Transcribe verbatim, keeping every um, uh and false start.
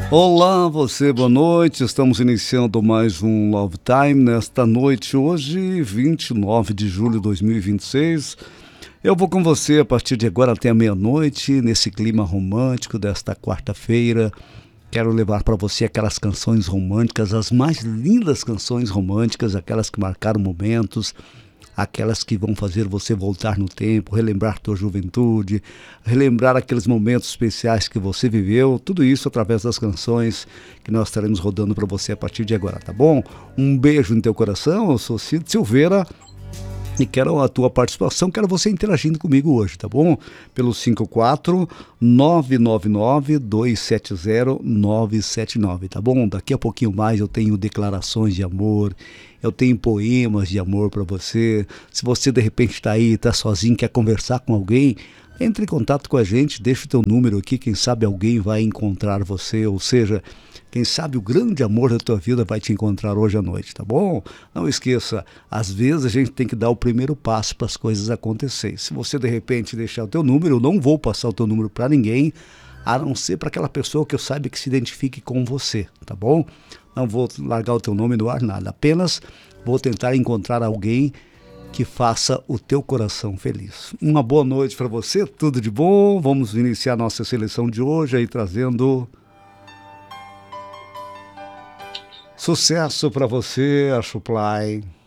Olá, você, boa noite. Estamos iniciando mais um Love Time nesta noite, hoje, vinte e nove de julho de dois mil e vinte e seis. Eu vou com você a partir de agora até a meia-noite, nesse clima romântico desta quarta-feira. Quero levar para você aquelas canções românticas, as mais lindas canções românticas, aquelas que marcaram momentos, aquelas que vão fazer você voltar no tempo, relembrar tua juventude, relembrar aqueles momentos especiais que você viveu, tudo isso através das canções que nós estaremos rodando para você a partir de agora, tá bom? Um beijo no teu coração, eu sou Cid Silveira e quero a tua participação, quero você interagindo comigo hoje, tá bom? Pelo cinco quatro nove nove nove dois sete zero nove sete nove, tá bom? Daqui a pouquinho mais eu tenho declarações de amor, eu tenho poemas de amor para você. Se você de repente está aí, está sozinho, quer conversar com alguém, entre em contato com a gente, deixa o teu número aqui, quem sabe alguém vai encontrar você, ou seja, quem sabe o grande amor da tua vida vai te encontrar hoje à noite, tá bom? Não esqueça, às vezes a gente tem que dar o primeiro passo para as coisas acontecerem. Se você de repente deixar o teu número, eu não vou passar o teu número para ninguém, a não ser para aquela pessoa que eu saiba que se identifique com você, tá bom? Não vou largar o teu nome no ar, nada, apenas vou tentar encontrar alguém que faça o teu coração feliz. Uma boa noite para você, tudo de bom. Vamos iniciar nossa seleção de hoje aí trazendo sucesso para você, a Supply.